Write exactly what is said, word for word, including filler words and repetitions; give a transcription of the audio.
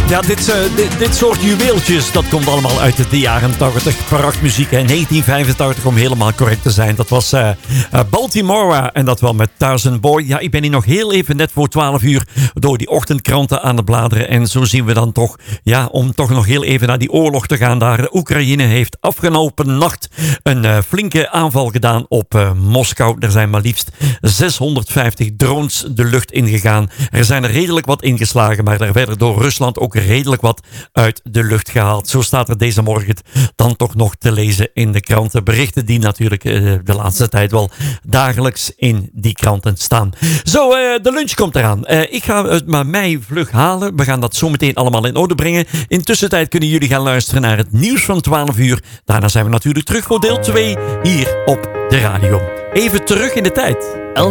Ja, dit, uh, dit, dit soort juweeltjes, dat komt allemaal uit de jaren tachtig. Prachtmuziek, hè. negentien vijfentachtig om helemaal correct te zijn. Dat was uh, uh, Baltimore en dat wel met Tarzan Boy. Ja, ik ben hier nog heel even net voor twaalf uur door die ochtendkranten aan het bladeren. En zo zien we dan toch, ja, om toch nog heel even naar die oorlog te gaan daar. De Oekraïne heeft afgelopen nacht een uh, flinke aanval gedaan op uh, Moskou. Er zijn maar liefst zeshonderdvijftig drones de lucht ingegaan. Er zijn er redelijk wat ingeslagen, maar daar verder door Rusland ook redelijk wat uit de lucht gehaald. Zo staat er deze morgen dan toch nog te lezen in de kranten. Berichten die natuurlijk uh, de laatste tijd wel dagelijks in die kranten staan. Zo, uh, de lunch komt eraan. Uh, ik ga het maar mij vlug halen. We gaan dat zo meteen allemaal in orde brengen. Intussen tijd kunnen jullie gaan luisteren naar het nieuws van twaalf uur. Daarna zijn we natuurlijk terug voor deel twee hier op de radio. Even terug in de tijd.